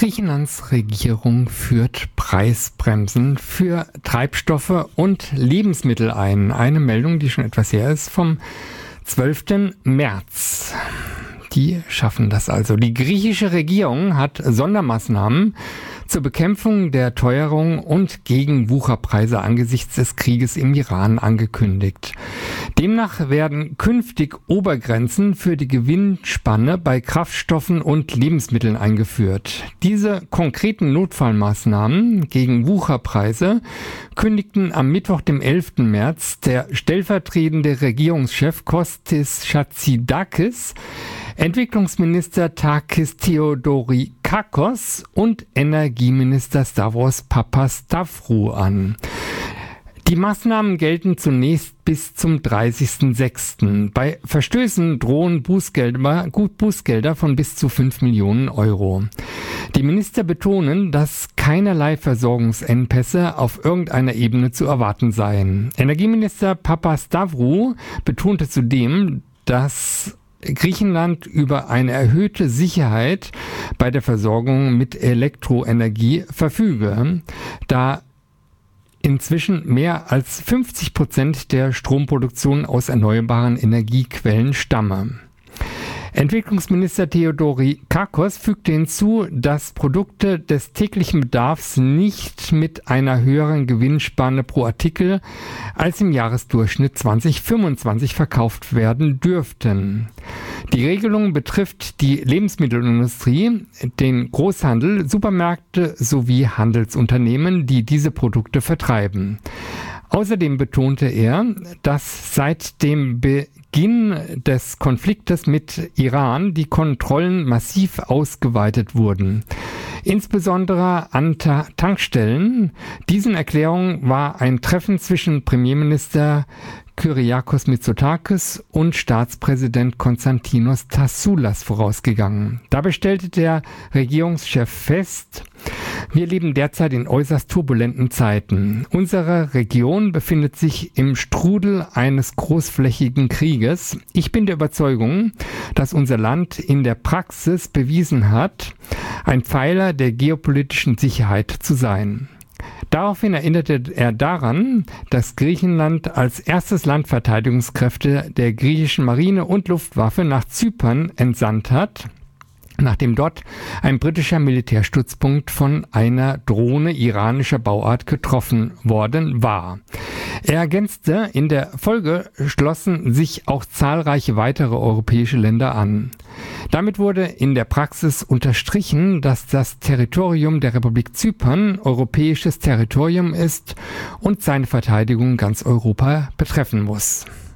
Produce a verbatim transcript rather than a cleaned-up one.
Griechenlands Regierung führt Preisbremsen für Treibstoffe und Lebensmittel ein. Eine Meldung, die schon etwas her ist, vom zwölften März. Die schaffen das also. Die griechische Regierung hat Sondermaßnahmen zur Bekämpfung der Teuerung und gegen Wucherpreise angesichts des Krieges im Iran angekündigt. Demnach werden künftig Obergrenzen für die Gewinnspanne bei Kraftstoffen und Lebensmitteln eingeführt. Diese konkreten Notfallmaßnahmen gegen Wucherpreise kündigten am Mittwoch, dem elften März, der stellvertretende Regierungschef Kostis Chatzidakis, Entwicklungsminister Takis Theodorikakos und Energieminister Stavros Papastavrou an. Die Maßnahmen gelten zunächst bis zum dreißigsten sechsten Bei Verstößen drohen Bußgelder, gut Bußgelder von bis zu fünf Millionen Euro. Die Minister betonen, dass keinerlei Versorgungsengpässe auf irgendeiner Ebene zu erwarten seien. Energieminister Papastavrou betonte zudem, dass Griechenland über eine erhöhte Sicherheit bei der Versorgung mit Elektroenergie verfüge, da inzwischen mehr als fünfzig Prozent der Stromproduktion aus erneuerbaren Energiequellen stamme. Entwicklungsminister Theodorikakos fügte hinzu, dass Produkte des täglichen Bedarfs nicht mit einer höheren Gewinnspanne pro Artikel als im Jahresdurchschnitt zwanzig fünfundzwanzig verkauft werden dürften. Die Regelung betrifft die Lebensmittelindustrie, den Großhandel, Supermärkte sowie Handelsunternehmen, die diese Produkte vertreiben. Außerdem betonte er, dass seit dem Beginn des Konfliktes mit Iran die Kontrollen massiv ausgeweitet wurden. Insbesondere an Ta- Tankstellen. Diesen Erklärungen war ein Treffen zwischen Premierminister Kyriakos Mitsotakis und Staatspräsident Konstantinos Tassoulas vorausgegangen. Dabei stellte der Regierungschef fest: Wir leben derzeit in äußerst turbulenten Zeiten. Unsere Region befindet sich im Strudel eines großflächigen Krieges. Ich bin der Überzeugung, dass unser Land in der Praxis bewiesen hat, ein Pfeiler der geopolitischen Sicherheit zu sein. Daraufhin erinnerte er daran, dass Griechenland als erstes Land Verteidigungskräfte der griechischen Marine und Luftwaffe nach Zypern entsandt hat, nachdem dort ein britischer Militärstützpunkt von einer Drohne iranischer Bauart getroffen worden war. Er ergänzte, in der Folge schlossen sich auch zahlreiche weitere europäische Länder an. Damit wurde in der Praxis unterstrichen, dass das Territorium der Republik Zypern europäisches Territorium ist und seine Verteidigung ganz Europa betreffen muss.